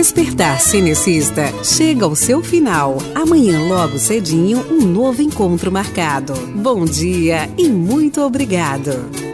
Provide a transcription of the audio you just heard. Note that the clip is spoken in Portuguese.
Despertar Cinecista chega ao seu final. Amanhã, logo cedinho, um novo encontro marcado. Bom dia e muito obrigado.